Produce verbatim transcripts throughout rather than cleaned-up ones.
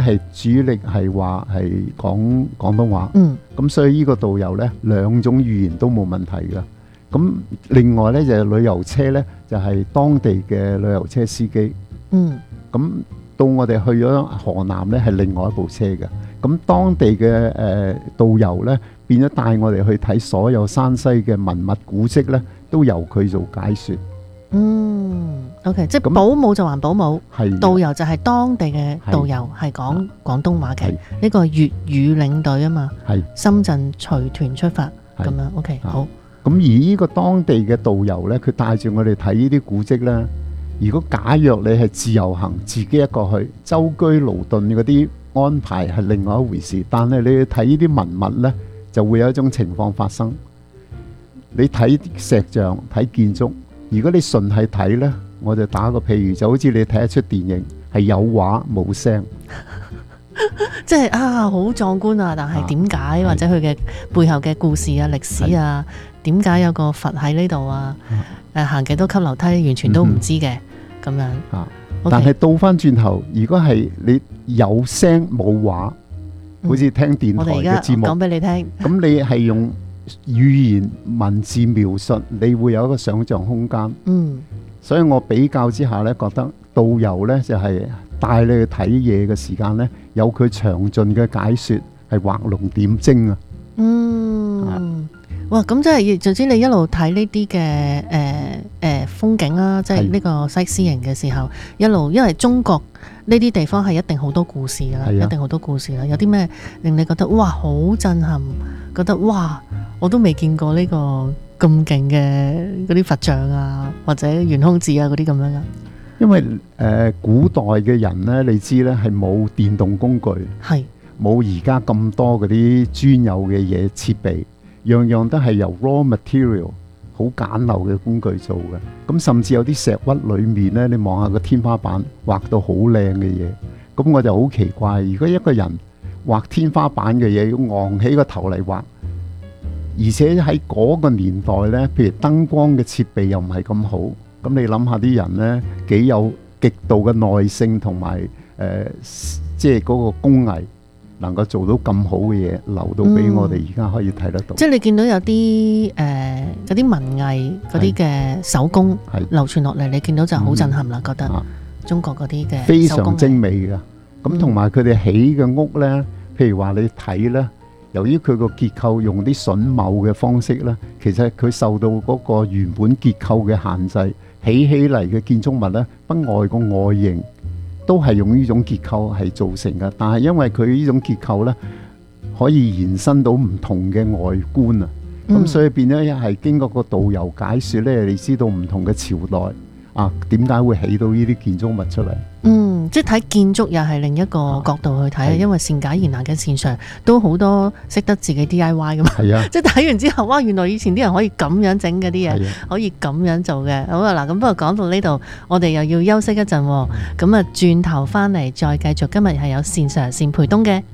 係主力係話係講廣東話， 嗯， 咁所以呢個導遊呢，兩種語言都冇問題㗎。咁另外呢，就係旅遊車呢，就係當地嘅旅遊車司機， 嗯， 咁到我哋去咗河南呢，係另外一部車嘅。咁當地嘅誒導遊呢，變咗帶我哋去睇所有山西嘅文物古蹟呢，都由佢做解說。 嗯，OK，即係咁保姆就還保姆， 係導遊就係當地嘅導遊，係講廣東話嘅，呢個粵語領隊啊嘛， 係深圳隨團出發咁係樣，OK， 啊好， 咁而呢個當地嘅導遊呢，佢帶住我哋睇呢啲古蹟呢。如果假若你係自由行，自己一個去，舟車勞頓嗰啲安排係另外一回事。但係你去睇呢啲文物呢，就會有一種情況發生。你睇石像、睇建築，如果你純係睇呢，我就打個譬如，就好似你睇一出電影，係有畫冇聲， 即係啊好壯觀啊！但係點解啊或者佢嘅背後嘅故事啊、歷史啊，點解有個佛喺呢度啊？誒行幾多級樓梯，完全都唔知嘅咁、嗯、樣。 啊 Okay. 但係倒翻轉頭，如果係你有聲冇畫， 嗯、 好似聽電台嘅節目， 講俾你聽， 咁你係用語言文字描述，你會有一個想像空間。 嗯， 所以我比較之下呢，覺得導遊呢就係帶你去睇嘢嘅時間呢，有佢詳盡嘅解說，係畫龍點睛啊。 嗯。 啊哇！咁即係，總之你一路睇呢啲嘅誒誒風景啦，即係呢個西施營嘅時候，一路因為中國呢啲地方係一定好多故事啦，一定好多故事啦。有啲咩令你覺得哇好震撼？覺得哇我都未見過呢個咁勁嘅嗰啲佛像啊，或者懸空寺啊嗰啲咁樣噶。 因為誒、呃、古代嘅人呢，你知呢係冇電動工具， 係冇而家咁多嗰啲專有嘅嘢設備。樣樣都係由 raw material 好簡陋嘅工具做嘅，咁甚至有啲石窟裏面呢，你望下個天花板畫到好靚嘅嘢，咁我就好奇怪，如果一個人畫天花板嘅嘢要昂起個頭嚟畫，而且喺嗰個年代呢，譬如燈光嘅設備又唔係咁好，咁你諗下啲人呢，幾有極度嘅耐性同埋誒，即係嗰個工藝。能夠做到咁好嘅嘢，留到俾我哋而家可以睇得到。 嗯、即係你見到有啲誒嗰啲文藝嗰啲嘅手工流傳落嚟，你見到就好震撼啦、嗯，覺得中國嗰啲嘅非常精美嘅。咁同埋佢哋起嘅屋呢，譬如話你睇呢，由於佢個結構用啲榫卯嘅方式呢，其實佢受到嗰個原本結構嘅限制，起起嚟嘅建築物呢，不外個外形。都係用呢種結構係造成嘅，但係因為佢呢種結構呢，可以延伸到唔同嘅外觀啊，咁、嗯、所以變咗係經過個導遊解說呢，你知道唔同嘅朝代啊，點解會起到呢啲建築物出嚟？嗯， 即係睇建築又係另一個角度去睇、啊，因為善解言難嘅善上都好多識得自己 D I Y 噶嘛。係啊，即係睇完之後，哇！原來以前啲人可以咁樣整嗰啲嘢，可以咁樣做嘅。好啊，嗱，咁不過講到呢度，我哋又要休息一陣，咁啊轉頭翻嚟再繼續。今日係有善上善培東嘅。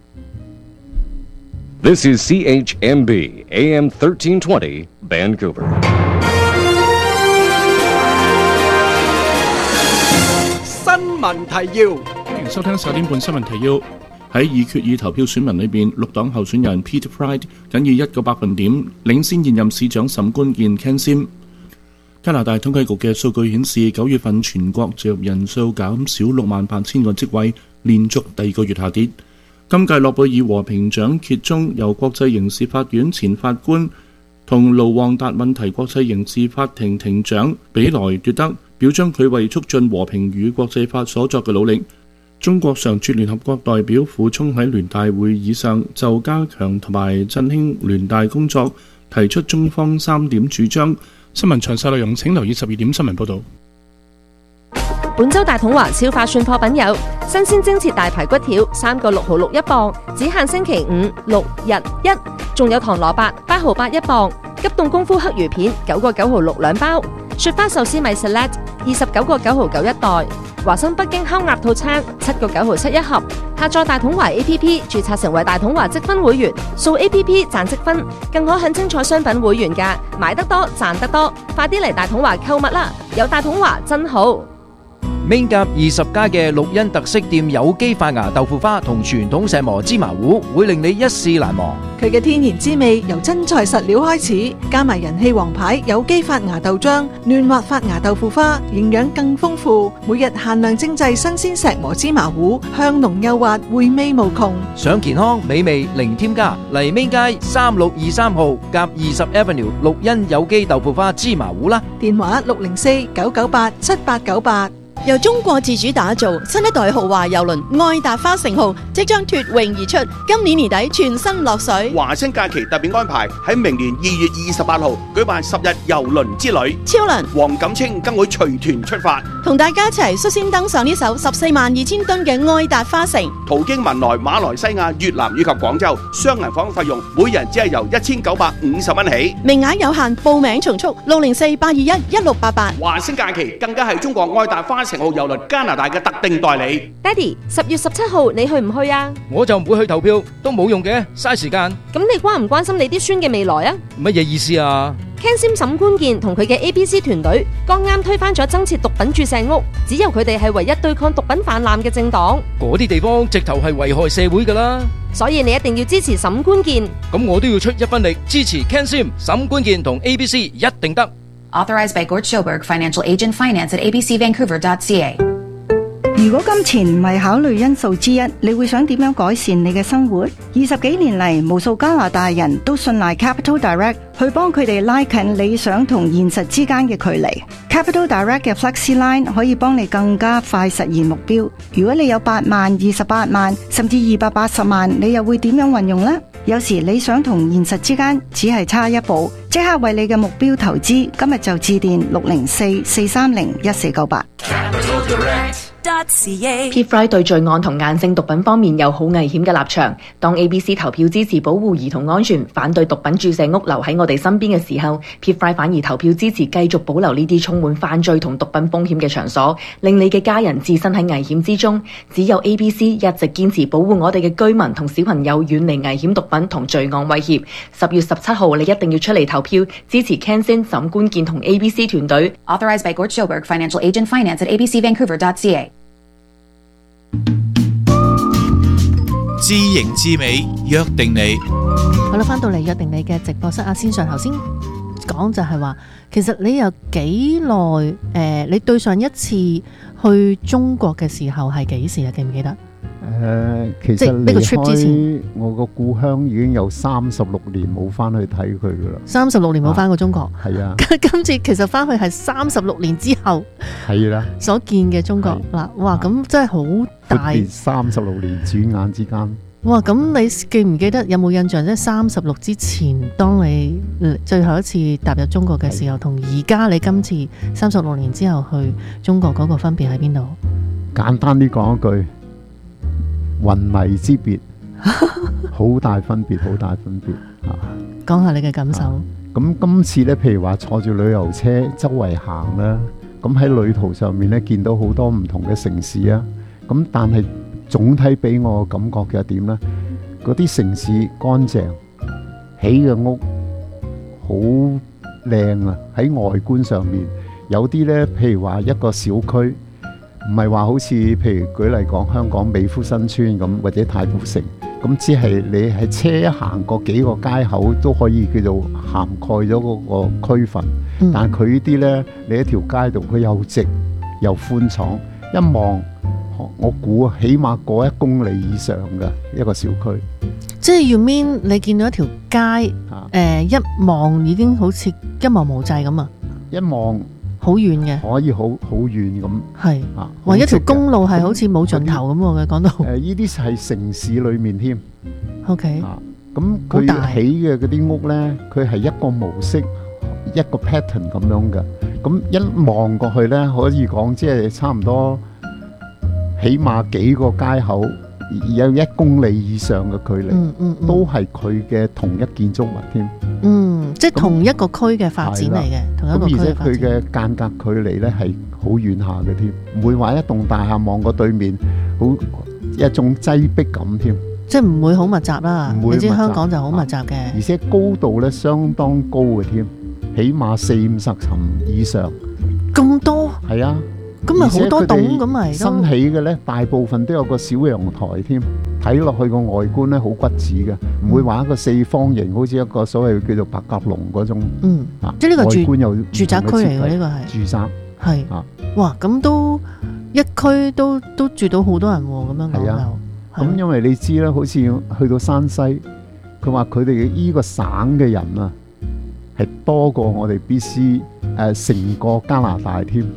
This is C H M B A M thirteen twenty Vancouver。 新聞提要， 歡迎收聽十點半新聞提要。喺二決二投票選民裏邊，綠黨候選人 Peter Pride 僅以一個百分點領先現任市長沈官健 Ken Sim。加拿大統計局嘅數據顯示，九月份全國就業人數減少六萬八千個職位，連續第二個月下跌。今屆諾貝爾和平獎揭盅由國際刑事法院前法官同盧旺達問題國際刑事法庭庭長比萊奪得，表彰佢為促進和平與國際法所作嘅努力。中國常駐聯合國代表傅聰喺聯大會議上就加強同埋振興聯大工作提出中方三點主張。新聞詳細內容請留意十二點新聞報導。 本周大統華超快訊貨品有新鮮蒸切大排骨條三個六毫六一磅，只限星期五六日一，仲有糖蘿蔔八毫八一磅，急凍功夫黑魚片九個九毫六兩包，雪花壽司米 Select 二十九個九毫九一袋，華生北京烤鴨套餐七個九毫七一盒。下載大統華 A P P 註冊成為大統華積分會員，掃 A P P 賺積分，更可享精彩商品會員價，買得多賺得多，快啲嚟大統華購物啦！有大統華真好。 Main 甲二十家嘅綠茵特色店有機發芽豆腐花同傳統石磨芝麻糊，會令你一試難忘。 佢嘅天然滋味由真材實料開始，加埋人氣王牌有機發芽豆漿、嫩滑發芽豆腐花，營養更豐富。每日限量精製新鮮石磨芝麻糊，香濃幼滑，回味無窮。 想健康美味零添加，嚟 Main 街三六二三號甲二十 Avenue 綠茵有機豆腐花芝麻糊啦。 電話六零四九九八七八九八。 由中國自主打造新一代豪華郵輪愛達花城號即將脫穎而出，今年年底全新落水。 華星假期特別安排喺明年二月二十八號舉辦十日郵輪之旅， 超能黃錦清更會隨團出發， 同大家一齊率先登上呢艘十四萬二千噸嘅愛達花城， 途經文萊、馬來西亞、越南以及廣州，雙人房費用每人只係由一千九百五十蚊起， 名額有限，報名從速六零四八二一一六八八。 華星假期更加係中國愛達花城號郵輪加拿大嘅特定代理。 爹哋，十月十七號你去唔去啊？ 我就唔會去投票，都冇用嘅，嘥時間。 咁你關唔關心你啲孫嘅未來啊？ 乜嘢意思啊 ？Ken Sim 沈官健同佢嘅 A B C 團隊剛啱推翻咗增設毒品注射屋，只有佢哋係唯一對抗毒品泛濫嘅政黨。 嗰啲地方直頭係危害社會噶啦， 所以你一定要支持沈官健。 咁我都要出一分力支持 Ken Sim 沈官健同 A B C 一定得。 Authorized by Gort Schoberg, Financial Agent Finance at a b c vancouver dot c a。 如果金錢唔係考慮因素之一，你會想點樣改善你嘅生活？二十幾年嚟，無數加拿大人都信賴 Capital Direct 去幫佢哋拉近理想同現實之間嘅距離。Capital Direct 嘅 Flexi Line 可以幫你更加快實現目標。如果你有八萬、二十八萬，甚至二百八十萬，你又會點樣運用呢？有時理想同現實之間只係差一步，即刻為你嘅目標投資。今日就致電六零四四三零一四九八。 P F R I 對罪案同硬性毒品方面有好危險嘅立場。當 A B C 投票支持保護兒童安全、反對毒品注射屋留喺我哋身邊嘅時候， P F R I 反而投票支持繼續保留呢啲充滿犯罪同毒品風險嘅場所，令你嘅家人置身喺危險之中。只有 A B C 一直堅持保護我哋嘅居民同小朋友遠離危險毒品同罪案威脅。十月十七號你一定要出嚟投票支持 Ken Sim 沈官健同 A B C 團隊。 Authorized by Gort Schoberg, Financial Agent Finance at a b c vancouver dot c a。 知形知美，約定你。 好啦，翻到嚟約定你嘅直播室啊，先上頭先講就係話，其實你有幾耐誒？你對上一次去中國嘅時候係幾時啊？記唔記得？誒、 呃，其實離開我個故鄉已經有三十六年冇翻去睇佢噶啦。三十六年冇翻過中國，係啊。今次其實翻去係三十六年之後，係啦，所見嘅中國嗱，哇，咁真係好大。三十六年轉眼之間，哇！咁你記唔記得有冇印象？即係三十六之前，當你最後一次踏入中國嘅時候，同而家你今次三十六年之後去中國嗰個分別喺邊度？簡單啲講一句。雲泥之別，好大分別，好大分別啊！講下你嘅感受。咁、啊、今次咧，譬如話坐住旅遊車周圍行啦，咁喺旅途上面咧見到好多唔同嘅城市啊。咁但係總體俾我感覺嘅一點咧，嗰啲城市乾淨，起嘅屋好靚啊！喺外觀上面有啲咧，譬如話一個小區。唔係話好似譬如舉例講香港美孚新村咁，或者太古城咁，只係你係車一行過幾個街口都可以叫做涵蓋咗嗰個區份。嗯、但係佢呢啲呢，你一條街度佢又直又寬敞，一望我估起碼過一公里以上嘅一個小區。即係 you mean 你見到一條街，誒、啊呃、一望已經好似一望無際咁啊！一望。好遠嘅，可以好好遠咁，係啊，哇！一條公路係好似冇盡頭咁嘅，講到誒，呢啲係城市裏面添。OK，啊，咁佢起嘅嗰啲屋咧，佢係一個模式，一個 pattern 咁樣嘅。咁一望過去咧，可以講即係差唔多，起碼幾個街口有一公里以上嘅距離，嗯嗯嗯、都係佢嘅同一建築物添。嗯，即係同一個區嘅發展嚟嘅，同一個區嘅發展。而且佢嘅間隔距離咧係好遠下嘅添，唔會話一棟大廈望過對面，好一種擠迫感添。即係唔會好密集啦，你知香港就好密集嘅。而且高度咧相當高嘅添，起碼四五十層以上。咁多？係啊。 咁咪好多棟咁咪新起嘅咧，大部分都有個小陽台添，睇落去個外觀咧好骨子嘅，唔會話一個四方形，好似一個所謂叫做白鴿籠嗰種。 嗯， 啊， 即係呢個住外觀有住宅區嚟嘅，呢個係住宅。 係啊， 哇，咁都一區都都住到好多人喎，咁樣講又。 咁因為你知啦，好似去到山西，佢話佢哋嘅依個省嘅人啊，係多過我哋 B C 誒成個加拿大添。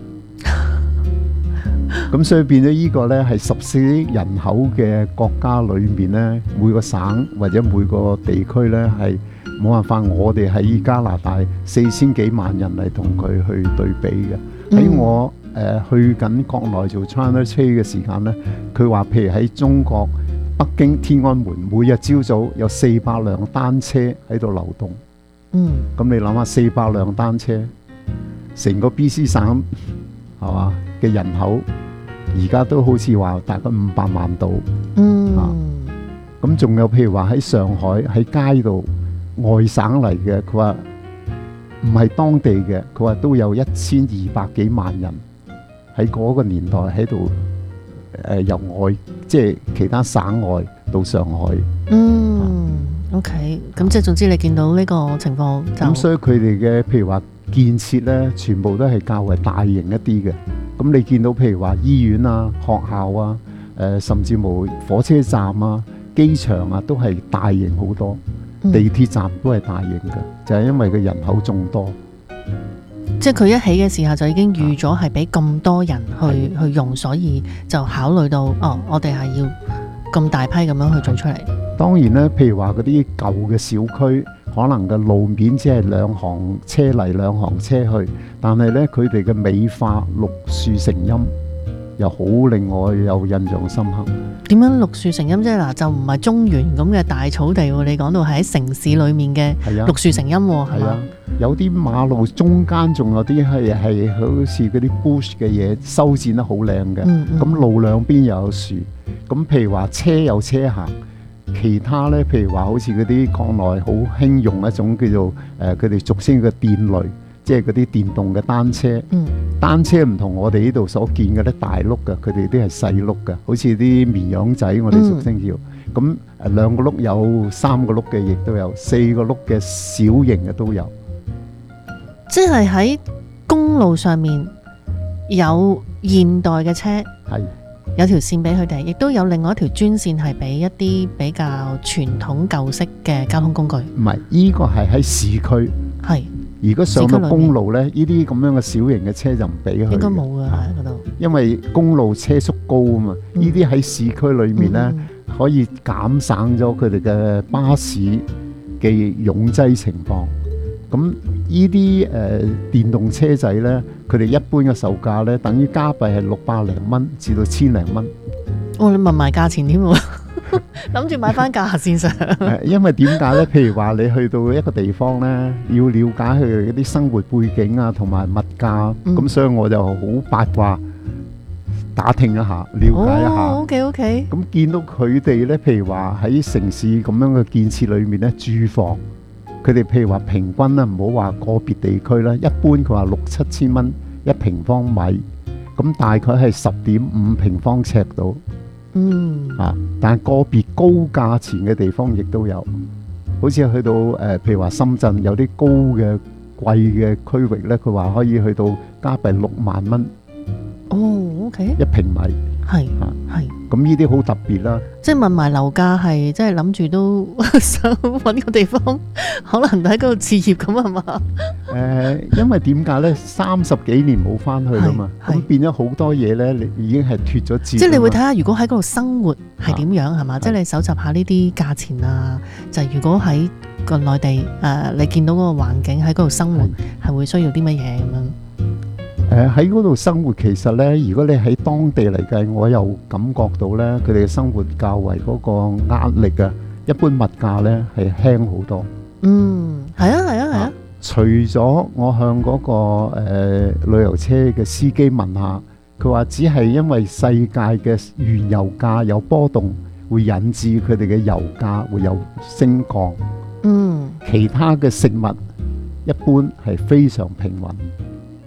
咁所以變咗依個咧係十四億人口嘅國家裏面咧，每個省或者每個地區咧係冇辦法，我哋喺加拿大四千幾萬人嚟同佢去對比嘅。喺、嗯、我誒、呃、去緊國內做 China Trade 嘅時間咧，佢話譬如喺中國北京天安門，每日朝早有四百輛單車喺度流動。 嗯， 咁你諗下四百輛單車，成個 B C 省係嘛嘅人口，而家都好似話大概五百萬度。 嗯， 啊，咁仲有譬如話喺上海喺街度外省嚟嘅，佢話唔係當地嘅，佢話都有一千二百幾萬人喺嗰個年代喺度誒由外即係其他省外到上海。 嗯。啊OK，咁即係總之你見到呢個情況就咁，所以佢哋嘅譬如話建設咧，全部都係較為大型一啲嘅。咁你見到譬如話醫院啊、學校啊、誒、呃、甚至乎火車站啊、機場啊，都係大型好多。 嗯、 地鐵站都係大型嘅，就係、是、因為佢人口眾多。 即係佢一起嘅時候就已經預咗係俾咁多人去去用，所以就考慮到哦，我哋係要咁大批咁樣去做出嚟。 當然咧，譬如話嗰啲舊嘅小區，可能嘅路面只係兩行車嚟兩行車去，但係咧佢哋嘅美化綠樹成蔭，又好令我有印象深刻。 點樣綠樹成蔭啫？嗱，就唔係中原咁嘅大草地喎，你講到係喺城市裡面嘅綠樹成蔭喎，係嘛？ 有啲馬路中間仲有啲係係好似嗰啲 bush 嘅嘢修剪得好靚嘅，咁、嗯嗯、路兩邊又有樹，咁譬如話車有車行。其他咧，譬如話好似嗰啲國內好興用一種叫做誒，佢哋俗稱嘅電驢，即係嗰啲電動嘅單車。 嗯，單車唔同我哋呢度所見嘅咧大轆嘅，佢哋啲係細轆嘅，好似啲綿羊仔，我哋俗稱叫。咁誒兩個轆有，三個轆嘅亦都有，四個轆嘅小型嘅都有。 即係喺公路上面有現代嘅車。 係。 有條線俾佢哋，亦都有另外一條專線係俾一啲比較傳統舊式嘅交通工具。 唔係，呢個係喺市區。 係。 如果上到公路咧，呢啲咁樣嘅小型嘅車就唔俾佢。 應該冇㗎喺嗰度。因為公路車速高啊嘛，呢啲喺市區裏面咧、嗯、可以減省咗佢哋嘅巴士嘅擁擠情況。咁呢啲誒電動車仔咧，佢哋一般嘅售價咧，等於加幣係六百零蚊至到千零蚊。 哦，你問埋價錢添喎，諗住買翻價先上。 因為點解咧？譬如話你去到一個地方咧，要了解佢哋啲生活背景啊，同埋物價，咁、嗯、所以我就好八卦打聽一下，了解一下。 哦，OK OK。 咁見到佢哋咧，譬如話喺城市咁樣嘅建設裏面咧，住房。佢哋譬如話平均啦，唔好話個別地區啦，一般佢話六七千蚊一平方米，咁大概係十點五平方尺度。 嗯。啊， 但係個別高價錢嘅地方亦都有，好似去到誒、呃，譬如話深圳有啲高嘅貴嘅區域咧，佢話可以去到加幣六萬蚊。 哦 ，OK。 一平米。 係係， 咁呢啲好特別啦。 即係問埋樓價係，即係諗住都想揾個地方，可能喺嗰度置業咁係嘛？ 誒、呃，因為點解咧？三十幾年冇翻去啦嘛，咁變咗好多嘢咧，你已經係脫咗節。 即係你會睇下，如果喺嗰度生活係點樣係嘛？即係你搜集下呢啲價錢啊，就係、如果喺個內地誒、呃，你見到嗰個環境喺嗰度生活係會需要啲乜嘢咁樣？ 誒喺嗰度生活，其實咧，如果你喺當地嚟計，我又感覺到咧，佢哋嘅生活較為嗰個壓力啊，一般物價咧係輕好多。 嗯，係啊，係啊，係啊。 除咗我向嗰、嗰個、呃、旅遊車嘅司機問下，佢話只係因為世界嘅原油價有波動，會引致佢哋嘅油價會有升降。 嗯， 其他嘅食物一般係非常平穩。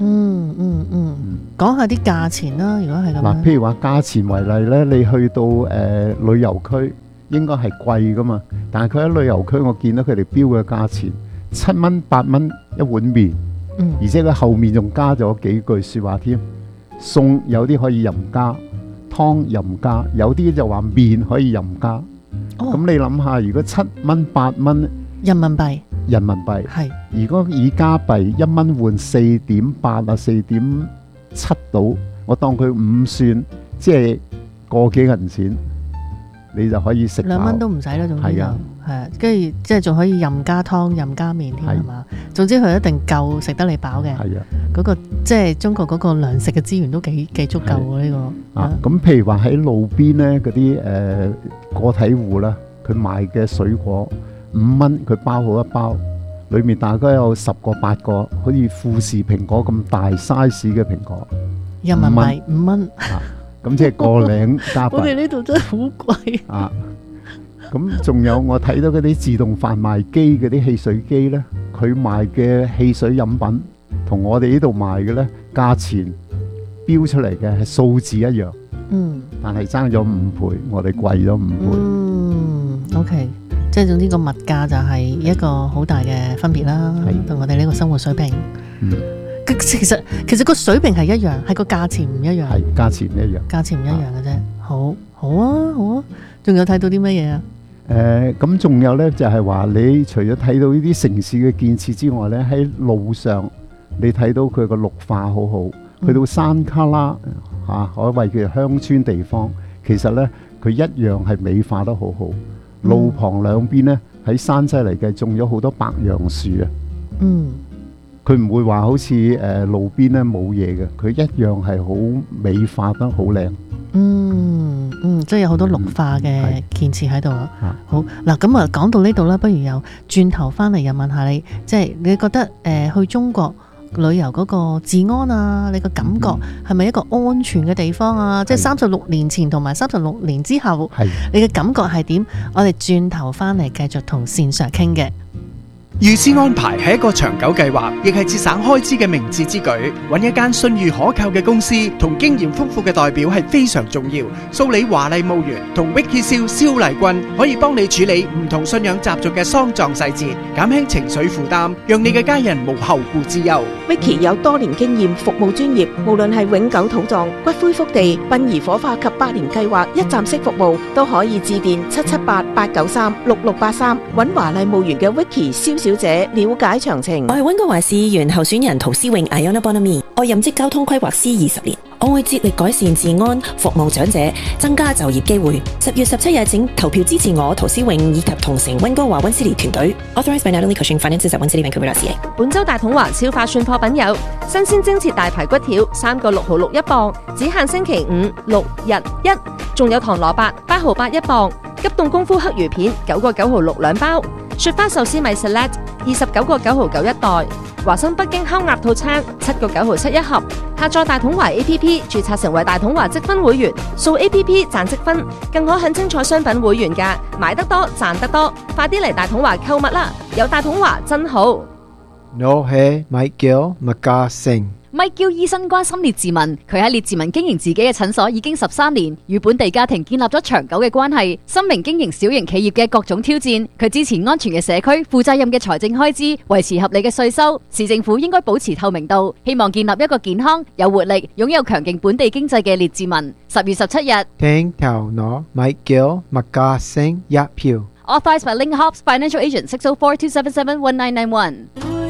嗯嗯嗯，講下啲價錢啦，如果係咁樣。 嗱，譬如話價錢為例咧，你去到誒、呃、旅遊區應該係貴噶嘛，但係佢喺旅遊區我見到佢哋標嘅價錢七蚊八蚊一碗麵， 嗯， 而且佢後面仲加咗幾句説話添，餸有啲可以任加，湯任加，有啲就話麵可以任加。咁、哦、你諗下，如果七蚊八蚊人民幣， 人民幣係， 如果以加幣一蚊換四點八啊，四點七到，我當佢五算，即係個幾銀錢，你就可以食兩蚊都唔使啦，總之就係啊，跟住即係仲可以任加湯、任加麵添係嘛？總之佢一定夠食得你飽嘅。係啊，嗰個即係中國嗰個糧食嘅資源都幾幾足夠喎呢個。 啊，咁譬如話喺路邊咧嗰啲誒個體戶啦，佢賣嘅水果五蚊，佢包好一包，裏面大概有十個八個，好似富士蘋果咁大 size 嘅蘋果， 人民幣五蚊。 咁即係個零加幣。 我哋呢度真係好貴。啊， 咁仲有我睇到嗰啲自動販賣機嗰啲汽水機咧，佢賣嘅汽水飲品同我哋呢度賣嘅咧價錢標出嚟嘅係數字一樣， 嗯， 但係爭咗五倍，我哋貴咗五倍。 嗯 ，OK， 即係總之個物價就係一個好大嘅分別啦，同我哋呢個生活水平。 嗯。 其實其實個水平係一樣，係個價錢唔一樣。 係價錢唔一樣， 價錢唔一樣嘅啫。好，好啊，好啊。仲有睇到啲乜嘢啊？ 誒、呃，咁仲有咧，就係、是、話你除咗睇到呢啲城市嘅建設之外咧，喺路上你睇到佢個綠化好好，嗯、去到山卡拉嚇、啊，可謂叫鄉村地方，其實咧佢一樣係美化得好好。嗯、路旁兩邊咧喺山西嚟計種咗好多白楊樹啊。嗯。佢唔會話好似誒、呃、路邊咧冇嘢嘅，佢一樣係好美化得好靚。 嗯嗯，即係有好多綠化嘅建設喺度啊。好嗱，咁啊講到呢度啦，不如又轉頭翻嚟又問下你，即係你覺得誒、呃、去中國旅遊嗰個治安啊，你個感覺係咪一個安全嘅地方啊？即係三十六年前同埋三十六年之後，你嘅感覺係點？我哋轉頭翻嚟繼續同線上傾嘅。 預先安排係一個長久計劃，亦係節省開支嘅明智之舉。揾一間信譽可靠嘅公司同經驗豐富嘅代表係非常重要。蘇里華麗墓園同 Vicky 蕭蕭麗君可以幫你處理唔同信仰習俗嘅喪葬細節，減輕情緒負擔，讓你嘅家人無後顧之憂。 Vicky 有多年經驗，服務專業，無論係永久土葬、骨灰福地、殯儀火化及百年計劃一站式服務，都可以致電七七八八九三六六八三，揾華麗墓園嘅 Vicky 蕭小姐了解詳情。 我係溫哥華市議員候選人陶思穎 Iona Bonamy， 我任職交通規劃師二十年，我會致力改善治安，服務長者，增加就業機會。十月十七日請投票支持我陶思穎以及同城溫哥華溫斯利團隊。Authorized by Natalie Cushing Finances at One City Vancouver dot C A。 本周大統華超化蒜貨品有新鮮蒸切大排骨條，三個六毫六一磅，只限星期五、六日一。仲有糖蘿蔔八毫八一磅，急凍功夫黑魚片九個九毫六兩包。雪花壽司米 Select 二十九個九毫九一袋，華生北京烤鴨套餐七個九毫七一盒。下載大統華 A P P 註冊成為大統華積分會員，掃 A P P 賺積分，更可享精彩商品會員價，買得多賺得多，快啲嚟大統華購物啦！有大統華真好。 我係 Michael McGarson。 Mike 叫醫生關心列治文，佢喺列治文經營自己嘅診所已經十三年，與本地家庭建立咗長久嘅關係。深明經營小型企業嘅各種挑戰，佢支持安全嘅社區、負責任嘅財政開支、維持合理嘅稅收。市政府應該保持透明度，希望建立一個健康、有活力、擁有強勁本地經濟嘅列治文。十月十七日， 聽頭我 Michael McGarson 一票。 Authorized by Ling Hobbs Financial Agent six oh four two seven seven one nine nine one。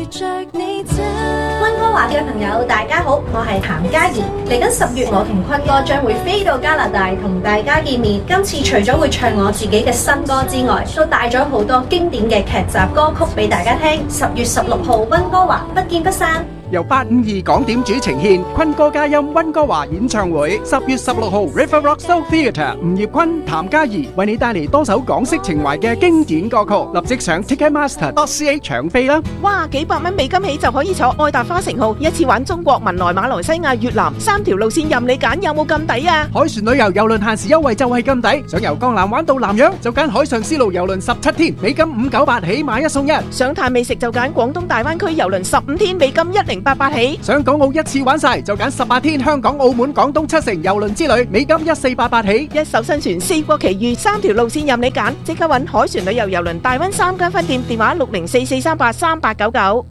溫哥華嘅朋友大家好，我係譚嘉怡。嚟緊十月，我同坤哥將會飛到加拿大同大家見面。今次除咗會唱我自己嘅新歌之外，都帶咗好多經典嘅劇集歌曲俾大家聽。十月十六號溫哥華不見不散。 由八五二港點主呈獻坤哥嘉音溫哥華演唱會，十月十六號 River Rock Soul Theatre， 吳業坤、譚嘉怡為你帶嚟多首港式情懷嘅經典歌曲，立即上 Ticketmaster dot C A 搶飛啦！ 哇，幾百蚊美金起就可以坐愛達花城號，一次玩中國、文萊、馬來西亞、越南三條路線任你揀，有冇咁抵啊？ 海船旅遊郵輪限時優惠就係咁抵，想由江南玩到南洋就揀海上絲路郵輪十七天，美金五九八起買一送一； 想嘆美食就揀廣東大灣區郵輪十五天，美金一零零八八起。 想港澳一次玩晒，就揀十八天香港、澳門、廣東七城郵輪之旅，美金一四八八起。 一艘新船，四國奇遇，三條路線任你揀，即刻揾海船旅遊郵輪大灣三間分店，電話六零四四三八三八九九。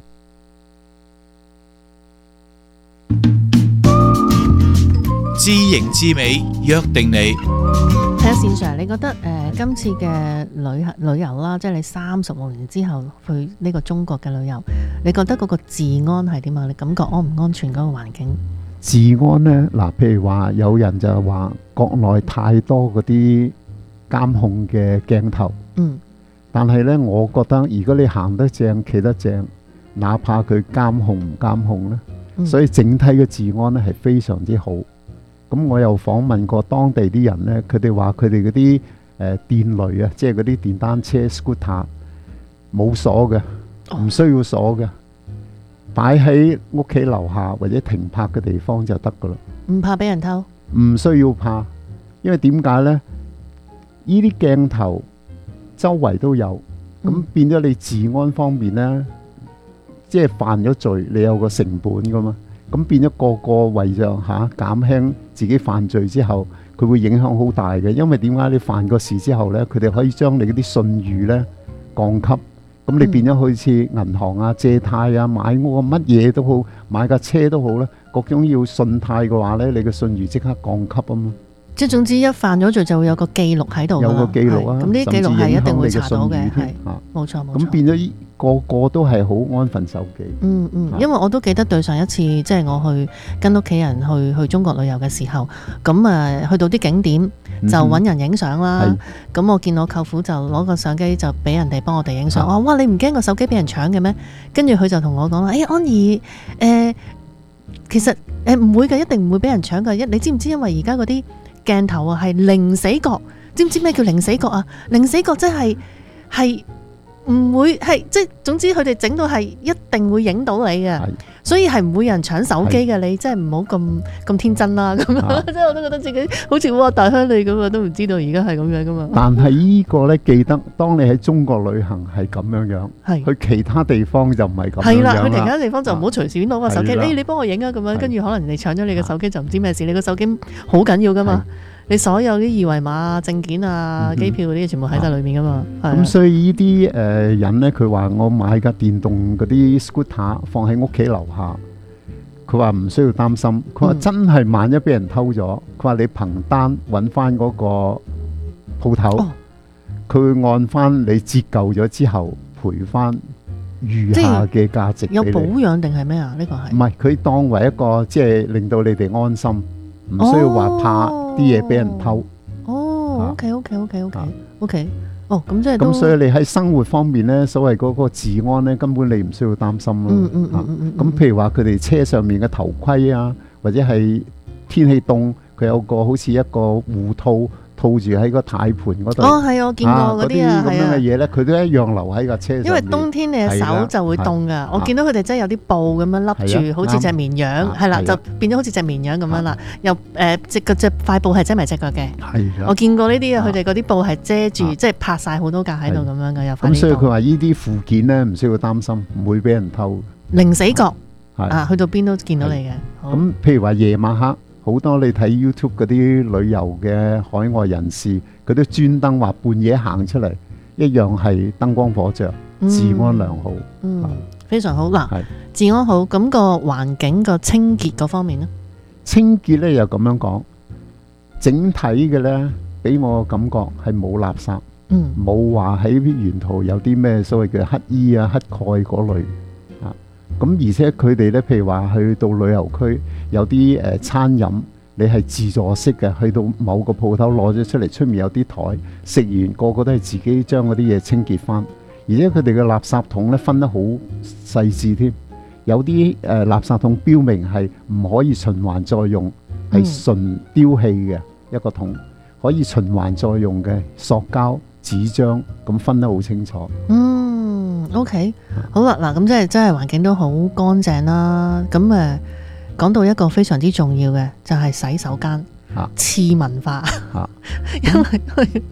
知型知美，約定你。 睇下線上，你覺得誒、呃、今次嘅旅旅遊啦，即係你三十六年之後去呢個中國嘅旅遊，你覺得嗰個治安係點啊？你感覺安唔安全嗰個環境？ 治安呢，嗱，譬如話有人就話國內太多嗰啲監控嘅鏡頭， 嗯， 但係呢，我覺得如果你行得正、企得正，哪怕佢監控唔監控呢， 嗯、所以整體嘅治安呢係非常之好。咁我又訪問過當地啲人呢，佢哋話佢哋嗰啲誒電雷啊，即係嗰啲電單車 scooter 冇鎖嘅，唔需要鎖嘅，擺喺屋企樓下或者停泊嘅地方就得噶啦。 唔怕俾人偷？ 唔需要怕，因為點解呢？呢啲鏡頭周圍都有，咁、嗯、變咗你治安方面呢，即係犯咗罪，你有個成本噶嘛。咁變咗個個為咗嚇減輕自己犯罪之後，佢會影響好大嘅。因為點解你犯過事之後呢，佢哋可以將你嗰啲信譽呢降級。咁你變咗好似銀行啊、借貸啊、買屋啊，乜嘢都好，買架車都好啦，各種要信貸嘅話呢，你嘅信譽即刻降級啊嘛。 即係總之一犯咗罪就會有個記錄喺度， 有個記錄啊。 咁呢啲記錄係一定會查到嘅，係冇錯冇錯。 咁變咗個個都係好安分守己。 嗯嗯，因為我都記得對上一次即係我去跟屋企人去去中國旅遊嘅時候，咁啊去到啲景點就揾人影相啦。咁、嗯、我見我舅父就攞個相機就俾人哋幫我哋影相。我話哇，你唔驚個手機俾人搶嘅咩？跟住佢就同我講啦，誒、欸、安怡誒、呃，其實誒唔會嘅，一定唔會俾人搶嘅。一你知唔知？因為而家嗰啲鏡頭啊係零死角，知唔知咩叫零死角啊？零死角即係係唔會係即係總之佢哋整到係一定會影到你嘅，所以係唔會有人搶手機嘅。你真係唔好咁咁天真啦咁樣，即係我都覺得自己好似哇大鄉里咁啊，都唔知道而家係咁樣噶嘛。 但係呢個咧，記得當你喺中國旅行係咁樣樣，去其他地方就唔係咁樣樣啦。係啦， 去其他地方就唔好隨便攞個手機，誒你幫我影啊咁樣，跟住可能人哋搶咗你嘅手機就唔知咩事，你個手機好緊要噶嘛。你所有啲二維碼啊、證件啊、機票嗰啲全部喺晒裏面噶嘛。咁、 嗯、所以呢啲誒人呢，佢話我買架電動嗰啲 scooter 放喺屋企樓下，佢話唔需要擔心。佢話真係萬一俾人偷咗，佢話你憑單揾翻嗰個鋪頭，佢、哦、會按翻你折舊咗之後賠翻餘下嘅價值俾你。 有保養定係咩啊？呢、呢個係唔係佢當為一個即係令到你哋安心，唔需要話怕啲嘢俾人偷。 哦 ，OK OK OK OK OK，哦，咁即係咁，所以你喺生活方面咧，所謂嗰個治安咧，根本你唔需要擔心咯。 嗯嗯嗯嗯咁譬如話佢哋車上面嘅頭盔啊，或者係天氣凍，佢有個好似一個護套套住喺個軚盤嗰度。 哦，係我見過嗰啲啊， 咁樣嘅嘢咧，佢都一樣留喺架車上面。 因為冬天你嘅手就會凍噶，我見到佢哋真係有啲布咁樣笠住，好似隻綿羊，係啦，就變咗好似隻綿羊咁樣啦。又誒，隻個隻塊布係遮埋隻腳嘅。係我見過呢啲啊，佢哋嗰啲布係遮住，即係拍晒好多架喺度咁樣嘅。有咁，所以佢話呢啲附件咧唔需要擔心，唔會俾人偷。 零死角啊，去到邊都見到你嘅。 咁譬如話夜晚黑。好多你睇 YouTube 嗰啲旅遊嘅海外人士，佢都專登話半夜行出嚟，一樣係燈光火著，治安良好。 嗯，嗯非常好。嗱，治安好，咁、個環境個清潔嗰方面呢？ 清潔咧又咁樣講，整體嘅咧，俾我感覺係冇垃圾，冇話喺沿途有啲咩所謂嘅乞衣啊、乞丐嗰類。咁而且佢哋咧，譬如話去到旅遊區，有啲誒、呃、餐飲，你係自助式嘅，去到某個鋪頭攞咗出嚟，出面有啲台，食完個個都係自己將嗰啲嘢清潔翻。而且佢哋嘅垃圾桶咧分得好細緻添，有啲誒、呃、垃圾桶標明係唔可以循環再用，係純丟棄嘅一個桶，可以循環再用嘅塑膠、紙張，咁分得好清楚。 嗯。OK， 好啦，嗱，咁即係真係環境都好乾淨啦。咁誒，講到一個非常之重要嘅，就係、是、洗手間，廁、啊、文化。啊、因為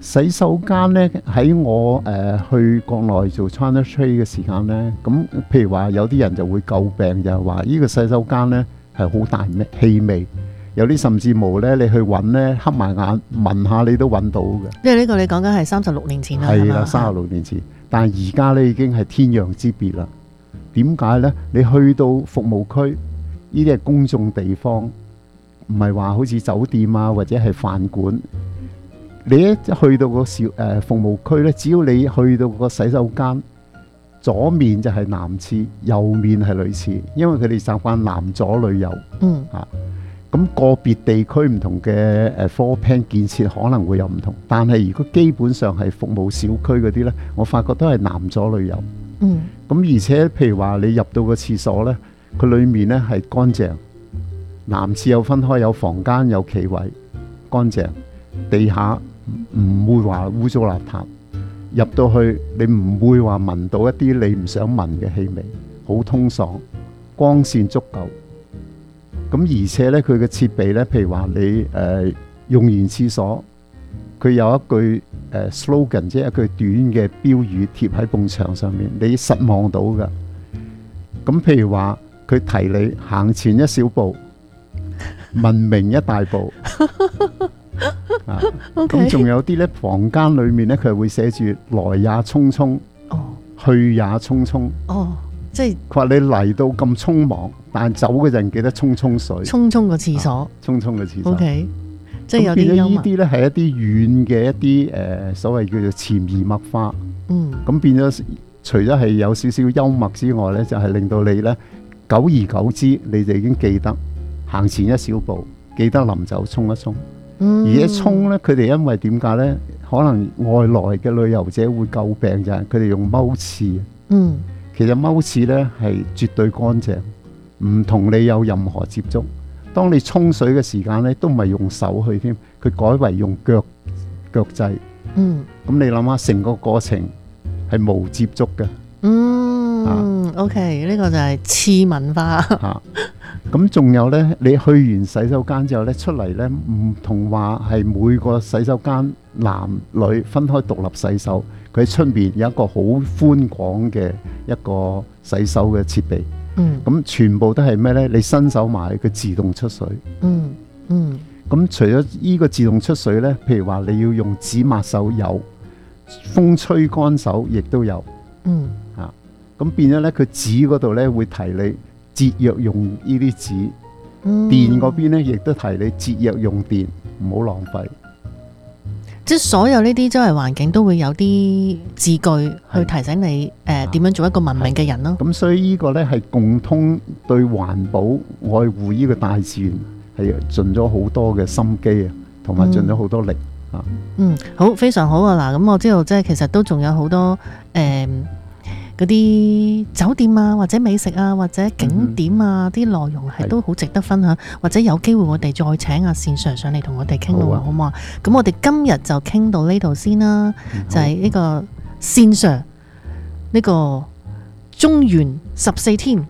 洗手間呢，喺我誒、呃、去國內做 China Trade 嘅時間呢，咁譬如話有啲人就會詬病就係話呢個洗手間呢係好大咩氣味，有啲甚至冇呢，你去揾呢，黑埋眼聞下你都揾到嘅。 因為呢個你講緊係三十六年前啦， 係啦，三十六年前，但係而家呢已經係天壤之別啦。點解呢？你去到服務區，呢啲係公眾地方，唔係話好似酒店啊或者係飯館。你一去到個小誒、呃、服務區咧，只要你去到個洗手間，左面就係男廁，右面係女廁，因為佢哋習慣男左女右。 嗯啊，咁個別地區唔同嘅誒 floor plan 建設可能會有唔同，但係如果基本上係服務小區嗰啲咧，我發覺都係男左女右。 嗯， 咁而且譬如話你入到個廁所咧，佢裡面咧係乾淨，男廁有分開，有房間有企位，乾淨，地下唔會話污糟邋遢，入到去你唔會話聞到一啲你唔想聞嘅氣味，好通爽，光線足夠。咁而且咧，佢嘅設備咧，譬如話你誒、呃、用完廁所，佢有一句誒、呃、slogan，即係一句短嘅標語貼喺埲牆上面，你實望到㗎。咁譬如話，佢提你行前一小步，文明一大步。啊，咁仲有啲咧，房間裏面咧，佢會寫住來也匆匆， 哦， 去也匆匆。 哦，即係佢話你嚟到咁匆忙，但係走嗰陣記得沖沖水， 沖沖個廁所， 沖沖個廁所。 O K，即係有啲變咗幽默。 呢啲咧係一啲軟嘅一啲誒、呃、所謂叫做潛移默化。 嗯， 咁變咗除咗係有少少幽默之外咧，就係、是、令到你咧久而久之，你就已經記得行前一小步，記得臨走沖一沖。 嗯、 而一沖咧，佢哋因為點解咧？可能外來嘅旅遊者會詬病就係佢哋用踎廁。 嗯， 其實踎廁咧係絕對乾淨，唔同你有任何接觸。當你沖水嘅時間咧，都唔係用手去添，佢改為用腳腳掣。 嗯， 咁你諗下，成個過程係無接觸嘅。 嗯、啊、，OK，呢個就係廁文化。 嚇咁仲有呢，你去完洗手間之後呢，出嚟呢，唔同話係每個洗手間男女分開獨立洗手，佢喺出面有一個好寬廣嘅一個洗手嘅設備。 嗯， 咁全部都係咩呢？你伸手埋佢自動出水。 嗯嗯。 咁除咗呢個自動出水呢，譬如話你要用紙抹手有，風吹乾手亦都有。 嗯。 啊，咁變咗呢，佢紙嗰度呢會提你節約用呢啲紙， 嗯、 電嗰邊咧亦都提你節約用電，唔好浪費。 即係所有呢啲周圍環境都會有啲字句去提醒你誒點樣做一個文明嘅人咯。 咁所以呢個咧係共通對環保愛護呢個大自然係盡咗好多嘅心機啊，同埋盡咗好多力啊。 嗯，好，非常好啊！嗱，咁我知道即係其實都仲有好多誒。呃嗰啲酒店啊，或者美食啊，或者景點啊，啲、嗯、內容係都好值得分享，或者有機會我哋再請阿善 Sir上嚟同我哋傾咯，好唔好啊？咁我哋今日就傾到呢度先啦，嗯、就係呢個善 Sir 呢個中原十四天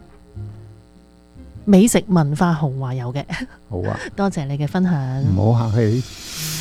美食文化豪華遊嘅， 好啊， 多謝你嘅分享， 唔好客氣。